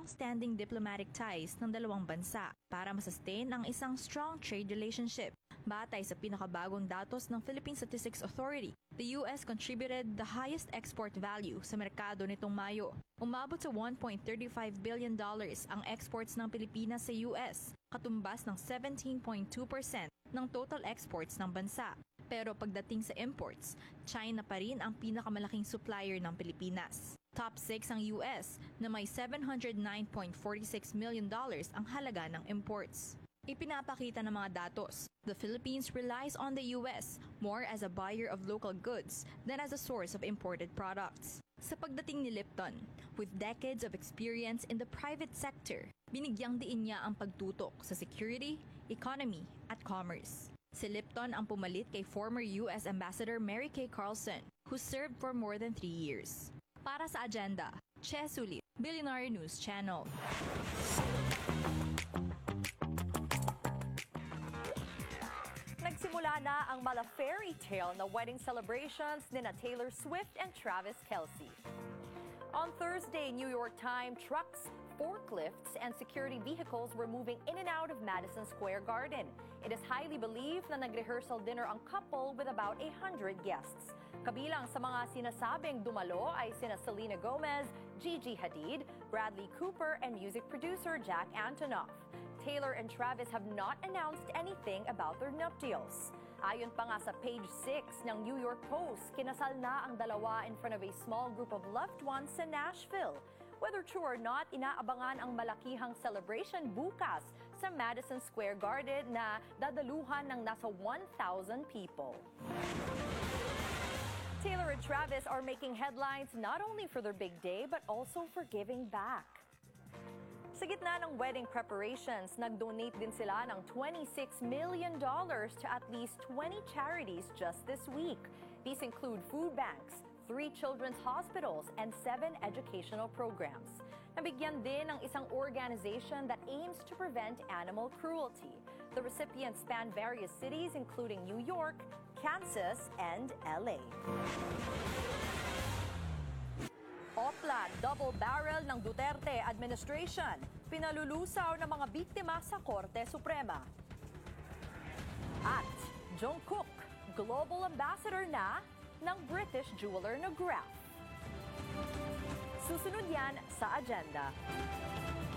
long-standing diplomatic ties ng dalawang bansa para masustain ang isang strong trade relationship. Batay sa pinakabagong datos ng Philippine Statistics Authority, the US contributed the highest export value sa merkado nitong Mayo. Umabot sa $1.35 billion ang exports ng Pilipinas sa US, katumbas ng 17.2% ng total exports ng bansa. Pero pagdating sa imports, China pa rin ang pinakamalaking supplier ng Pilipinas. Top 6 ang US na may $709.46 million ang halaga ng imports. Ipinapakita ng mga datos, the Philippines relies on the US more as a buyer of local goods than as a source of imported products. Sa pagdating ni Lipton, with decades of experience in the private sector, binigyang diin niya ang pagtutok sa security, economy, at commerce. Si Lipton ang pumalit kay former US Ambassador Mary Kay Carlson, who served for more than 3 years. Para sa agenda, Che Sulit, Billionaire News Channel. Nagsimula na ang mala fairy tale na wedding celebrations ni Taylor Swift and Travis Kelce. On Thursday, New York time, trucks, forklifts, and security vehicles were moving in and out of Madison Square Garden. It is highly believed na nag-rehearsal dinner ang couple with about 100 guests. Kabilang sa mga sinasabing dumalo ay sina Selena Gomez, Gigi Hadid, Bradley Cooper, and music producer Jack Antonoff. Taylor and Travis have not announced anything about their nuptials. Ayon pa nga sa page 6 ng New York Post, kinasal na ang dalawa in front of a small group of loved ones sa Nashville. Whether true or not, inaabangan ang malakihang celebration bukas sa Madison Square Garden na dadaluhan ng nasa 1,000 people. Taylor and Travis are making headlines not only for their big day but also for giving back. Sa gitna ng wedding preparations, nag-donate din sila ng $26 million to at least 20 charities just this week. These include food banks, 3 children's hospitals, and 7 educational programs. Nabigyan din ng isang organization that aims to prevent animal cruelty. The recipients span various cities including New York, Kansas, and LA. Oplan, double barrel ng Duterte administration. Pinalulusaw ng mga biktima sa Korte Suprema. At Jungkook, global ambassador na ng British jeweler na Graf. Susunod yan sa agenda.